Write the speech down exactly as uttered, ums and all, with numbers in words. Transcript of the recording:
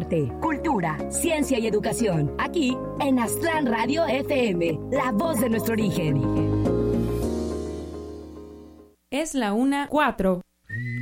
arte, cultura, ciencia y educación. Aquí en Aztlán Radio F M, la voz de nuestro origen. Es la una cuatro.